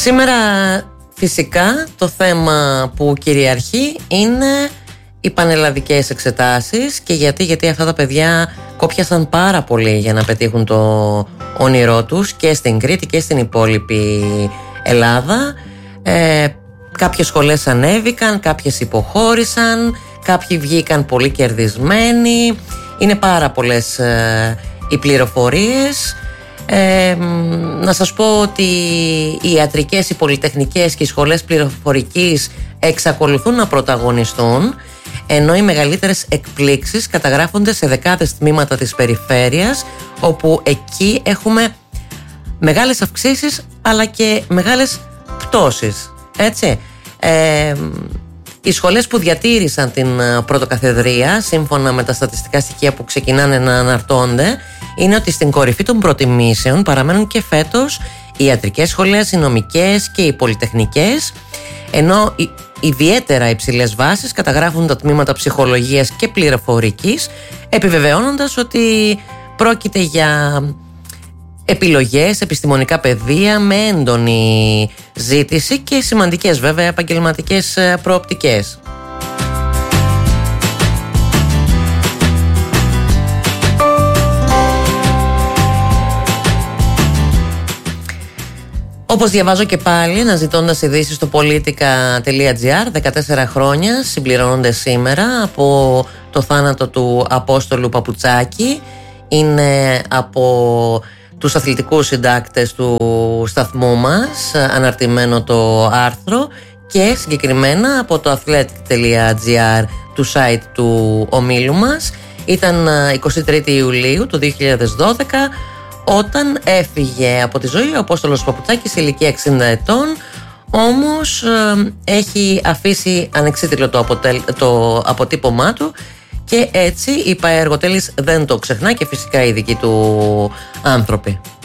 Σήμερα φυσικά το θέμα που κυριαρχεί είναι οι πανελλαδικές εξετάσεις. Και γιατί αυτά τα παιδιά κόπιασαν πάρα πολύ για να πετύχουν το όνειρό τους και στην Κρήτη και στην υπόλοιπη Ελλάδα. Κάποιες σχολές ανέβηκαν, κάποιες υποχώρησαν, κάποιοι βγήκαν πολύ κερδισμένοι. Είναι πάρα πολλές οι πληροφορίες. Να σας πω ότι οι ιατρικές, οι πολυτεχνικές και οι σχολές πληροφορικής εξακολουθούν να πρωταγωνιστούν, ενώ οι μεγαλύτερες εκπλήξεις καταγράφονται σε δεκάδες τμήματα της περιφέρειας, όπου εκεί έχουμε μεγάλες αυξήσεις αλλά και μεγάλες πτώσεις. Έτσι, οι σχολές που διατήρησαν την πρωτοκαθεδρία, σύμφωνα με τα στατιστικά στοιχεία που ξεκινάνε να αναρτώνται, είναι ότι στην κορυφή των προτιμήσεων παραμένουν και φέτος οι ιατρικές σχολές, οι νομικές και οι πολυτεχνικές, ενώ ιδιαίτερα υψηλές βάσεις καταγράφουν τα τμήματα ψυχολογίας και πληροφορικής, επιβεβαιώνοντας ότι πρόκειται για επιλογές, επιστημονικά πεδία με έντονη ζήτηση και σημαντικές βέβαια επαγγελματικές προοπτικές. Όπως διαβάζω και πάλι, αναζητώντας ειδήσεις στο politica.gr, 14 χρόνια συμπληρώνονται σήμερα από το θάνατο του Απόστολου Παπουτσάκη. Είναι από τους αθλητικούς συντάκτες του σταθμού μας αναρτημένο το άρθρο, και συγκεκριμένα από το athletic.gr, του site του ομίλου μας. Ήταν 23 Ιουλίου του 2012 όταν έφυγε από τη ζωή ο Απόστολος Παπουτσάκης σε ηλικία 60 ετών. Όμως έχει αφήσει ανεξίτηλο το αποτύπωμά του, και έτσι η ΠΑΕ Εργοτέλης δεν το ξεχνά, και φυσικά οι δικοί του άνθρωποι.